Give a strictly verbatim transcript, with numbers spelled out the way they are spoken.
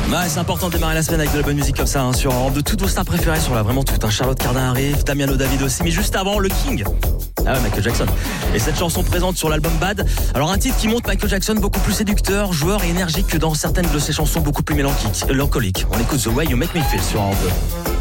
Ouais, c'est important de démarrer la semaine avec de la bonne musique comme ça, hein, sur de toutes vos stars préférées, sur là vraiment tout. Hein. Charlotte Cardin arrive, Damiano David aussi, mais juste avant, le King. Ah ouais, Michael Jackson. Et cette chanson présente sur l'album Bad. Alors un titre qui montre Michael Jackson beaucoup plus séducteur, joueur et énergique que dans certaines de ses chansons beaucoup plus mélancoliques. On écoute The Way You Make Me Feel sur Europe deux.